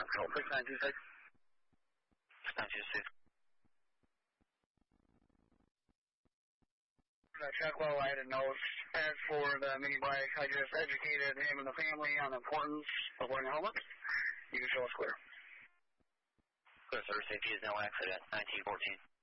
Control 6926. 926. Check well, I had a note. As for the mini bike, I just educated him and the family on the importance of wearing a helmet. You can show us clear. Clear, sir. Safety is no accident. 1914.